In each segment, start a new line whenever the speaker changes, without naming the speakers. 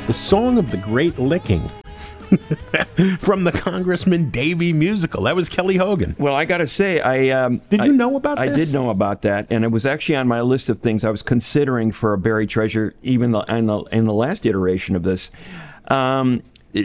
the Song of the Great Licking from the Congressman Davy musical. That was Kelly Hogan.
Well, I got to say,
Did you know about this?
I did know about that, and it was actually on my list of things I was considering for a buried treasure, even in the last iteration of this. The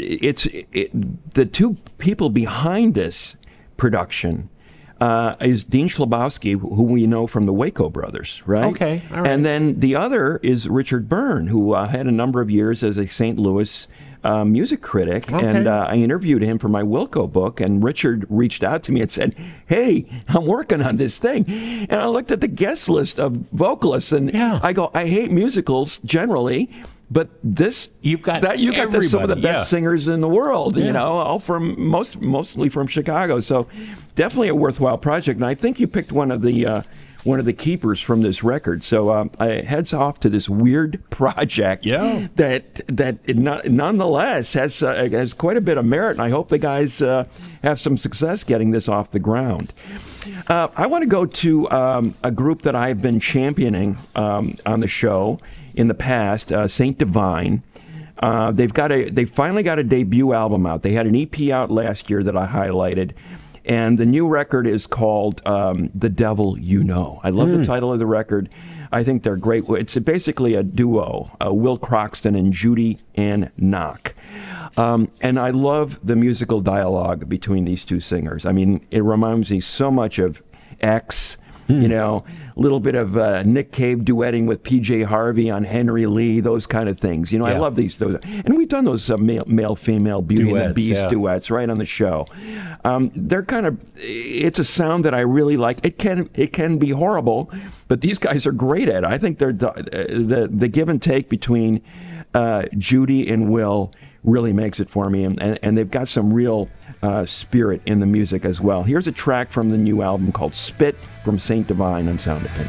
two people behind this production is Dean Schlabowski, who we know from the Waco Brothers, right?
Okay, all right.
And then the other is Richard Byrne, who had a number of years as a St. Louis music critic,
Okay.
and I interviewed him for my Wilco book, and Richard reached out to me and said, "Hey, I'm working on this thing." And I looked at the guest list of vocalists, and
Yeah.
I go, I hate musicals generally, but this
you got
some of the
everybody,
best
yeah.
singers in the world,
Yeah.
you know, all from mostly from Chicago. So definitely a worthwhile project. And I think you picked one of the keepers from this record. So heads off to this weird project
Yeah.
that nonetheless has quite a bit of merit. And I hope the guys have some success getting this off the ground. I want to go to a group that I've been championing on the show in the past, Saint Divine. They finally got a debut album out. They had an EP out last year that I highlighted, and the new record is called "The Devil You Know." I love the title of the record. I think they're great. It's basically a duo, Will Croxton and Judy Ann Knock. And I love the musical dialogue between these two singers. I mean, it reminds me so much of X. You know, a little bit of Nick Cave duetting with PJ Harvey on Henry Lee, those kind of things. You know, I
Yeah.
love these. And we've done those male-female Beauty and the
Duets,
Beast
yeah.
duets right on the show. They're kind of, it's a sound that I really like. It can be horrible, but these guys are great at it. I think they're the give and take between Judy and Will really makes it for me, and they've got some real spirit in the music as well. Here's a track from the new album called Spit from Saint Divine on Sound Opinion.